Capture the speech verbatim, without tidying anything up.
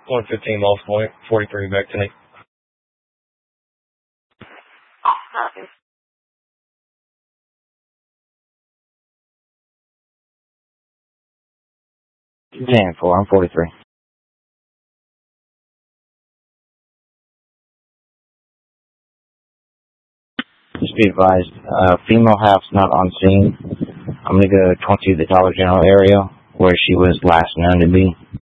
one fifteen Lost Point, forty-three back to me. ten four, I'm forty-three. Just be advised, uh, female half's not on scene. I'm going to go twenty to the Dollar General area where she was last known to be.